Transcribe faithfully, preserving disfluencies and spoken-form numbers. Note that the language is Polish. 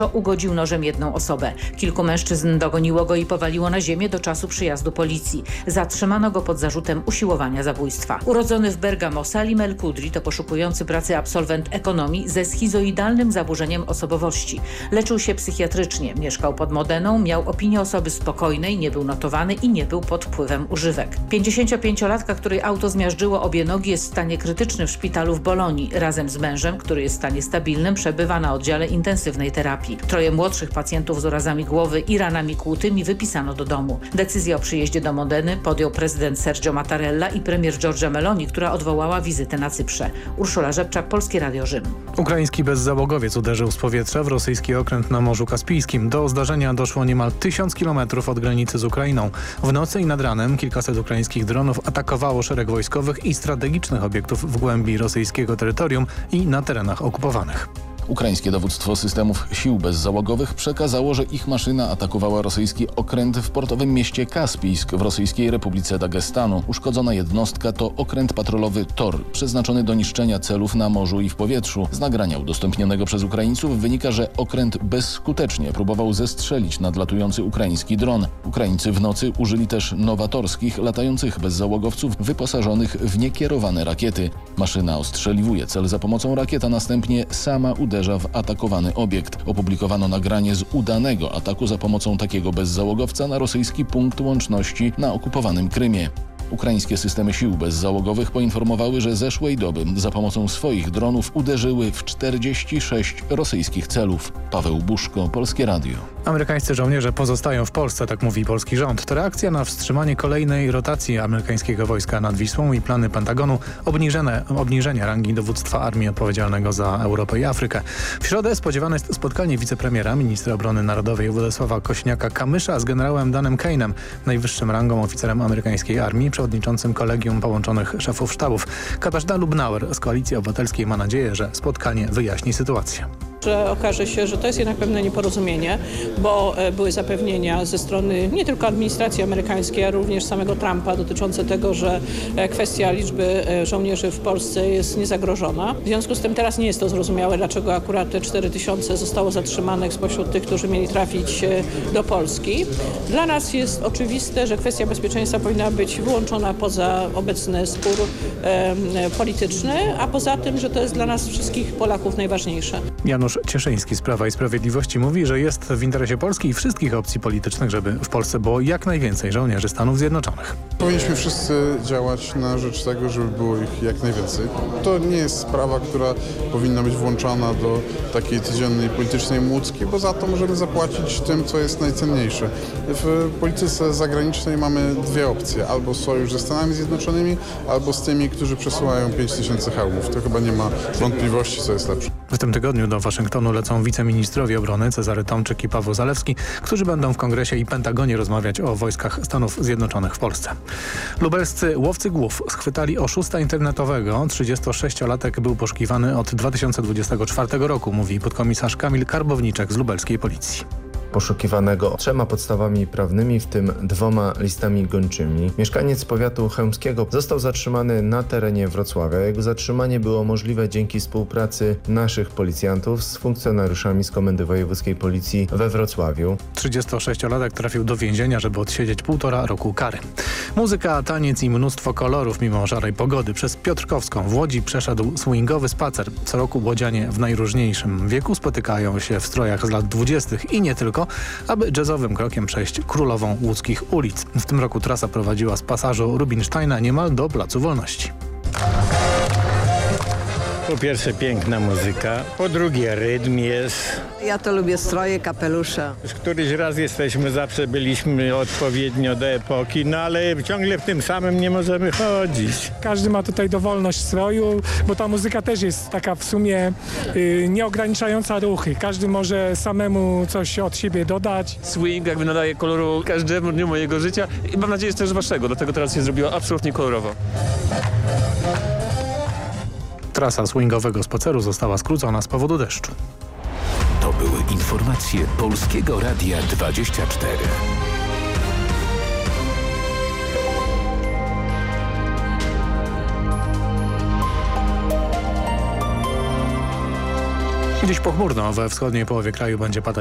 Ugodził nożem jedną osobę. Kilku mężczyzn dogoniło go i powaliło na ziemię do czasu przyjazdu policji. Zatrzymano go pod zarzutem usiłowania zabójstwa. Urodzony w Bergamo Salim El Kudri to poszukujący pracy absolwent ekonomii ze schizoidalnym zaburzeniem osobowości. Leczył się psychiatrycznie, mieszkał pod Modeną, miał opinię osoby spokojnej, nie był notowany i nie był pod wpływem używek. pięćdziesięciopięciolatka, której auto zmiażdżyło obie nogi, jest w stanie krytycznym w szpitalu w Bolonii. Razem z mężem, który jest w stanie stabilnym, przebywa na oddziale intensywnej terapii. Troje młodszych pacjentów z urazami głowy i ranami kłutymi wypisano do domu. Decyzję o przyjeździe do Modeny podjął prezydent Sergio Mattarella i premier Giorgia Meloni, która odwołała wizytę na Cyprze. Urszula Rzepczak, Polskie Radio Rzym. Ukraiński bezzałogowiec uderzył z powietrza w rosyjski okręt na Morzu Kaspijskim. Do zdarzenia doszło niemal tysiąc kilometrów od granicy z Ukrainą. W nocy i nad ranem kilkaset ukraińskich dronów atakowało szereg wojskowych i strategicznych obiektów w głębi rosyjskiego terytorium i na terenach okupowanych. Ukraińskie dowództwo systemów sił bezzałogowych przekazało, że ich maszyna atakowała rosyjski okręt w portowym mieście Kaspijsk w Rosyjskiej Republice Dagestanu. Uszkodzona jednostka to okręt patrolowy Tor, przeznaczony do niszczenia celów na morzu i w powietrzu. Z nagrania udostępnionego przez Ukraińców wynika, że okręt bezskutecznie próbował zestrzelić nadlatujący ukraiński dron. Ukraińcy w nocy użyli też nowatorskich, latających bezzałogowców wyposażonych w niekierowane rakiety. Maszyna ostrzeliwuje cel za pomocą rakiet, a następnie sama uderza w atakowany obiekt. Opublikowano nagranie z udanego ataku za pomocą takiego bezzałogowca na rosyjski punkt łączności na okupowanym Krymie. Ukraińskie systemy sił bezzałogowych poinformowały, że zeszłej doby za pomocą swoich dronów uderzyły w czterdzieści sześć rosyjskich celów. Paweł Buszko, Polskie Radio. Amerykańscy żołnierze pozostają w Polsce, tak mówi polski rząd. To reakcja na wstrzymanie kolejnej rotacji amerykańskiego wojska nad Wisłą i plany Pentagonu obniżone, obniżenia rangi dowództwa armii odpowiedzialnego za Europę i Afrykę. W środę spodziewane jest spotkanie wicepremiera, ministra obrony narodowej Władysława Kośniaka-Kamysza z generałem Danem Kane'em, najwyższym rangą oficerem amerykańskiej armii, przewodniczącym Kolegium Połączonych Szefów Sztabów. Katarzyna Lubnauer z Koalicji Obywatelskiej ma nadzieję, że spotkanie wyjaśni sytuację. Że okaże się, że to jest jednak pewne nieporozumienie, bo były zapewnienia ze strony nie tylko administracji amerykańskiej, ale również samego Trumpa dotyczące tego, że kwestia liczby żołnierzy w Polsce jest niezagrożona. W związku z tym teraz nie jest to zrozumiałe, dlaczego akurat te cztery tysiące zostało zatrzymanych spośród tych, którzy mieli trafić do Polski. Dla nas jest oczywiste, że kwestia bezpieczeństwa powinna być wyłączona poza obecny spór e, polityczny, a poza tym, że to jest dla nas wszystkich Polaków najważniejsze. Janusz Cieszyński z Prawa i Sprawiedliwości mówi, że jest w interesie Polski i wszystkich opcji politycznych, żeby w Polsce było jak najwięcej żołnierzy Stanów Zjednoczonych. Powinniśmy wszyscy działać na rzecz tego, żeby było ich jak najwięcej. To nie jest sprawa, która powinna być włączona do takiej codziennej politycznej młódzki, bo za to możemy zapłacić tym, co jest najcenniejsze. W polityce zagranicznej mamy dwie opcje. Albo sojusz ze Stanami Zjednoczonymi, albo z tymi, którzy przesyłają pięć tysięcy hełmów. To chyba nie ma wątpliwości, co jest lepsze. W tym tygodniu do Waszyngtonu lecą wiceministrowie obrony Cezary Tomczyk i Paweł Zalewski, którzy będą w Kongresie i Pentagonie rozmawiać o wojskach Stanów Zjednoczonych w Polsce. Lubelscy łowcy głów schwytali oszusta internetowego. trzydziestosześciolatek był poszukiwany od dwa tysiące dwudziestego czwartego roku, mówi podkomisarz Kamil Karbowniczek z lubelskiej policji. Poszukiwanego trzema podstawami prawnymi, w tym dwoma listami gończymi. Mieszkaniec powiatu chełmskiego został zatrzymany na terenie Wrocławia. Jego zatrzymanie było możliwe dzięki współpracy naszych policjantów z funkcjonariuszami z Komendy Wojewódzkiej Policji we Wrocławiu. trzydziestosześciolatek trafił do więzienia, żeby odsiedzieć półtora roku kary. Muzyka, taniec i mnóstwo kolorów mimo szarej pogody. Przez Piotrkowską w Łodzi przeszedł swingowy spacer. Co roku łodzianie w najróżniejszym wieku spotykają się w strojach z lat dwudziestych i nie tylko, aby jazzowym krokiem przejść królową łódzkich ulic. W tym roku trasa prowadziła z pasażu Rubinsteina niemal do Placu Wolności. Po pierwsze piękna muzyka, po drugie rytm jest. Ja to lubię stroje, kapelusze. Już któryś raz jesteśmy, zawsze byliśmy odpowiednio do epoki, no ale ciągle w tym samym nie możemy chodzić. Każdy ma tutaj dowolność stroju, bo ta muzyka też jest taka w sumie yy, nieograniczająca ruchy. Każdy może samemu coś od siebie dodać. Swing jakby nadaje koloru każdemu dniu mojego życia i mam nadzieję, że też waszego, dlatego teraz się zrobiło absolutnie kolorowo. Trasa swingowego spaceru została skrócona z powodu deszczu. To były informacje Polskiego Radia dwadzieścia cztery. Dziś pochmurno, we wschodniej połowie kraju będzie padać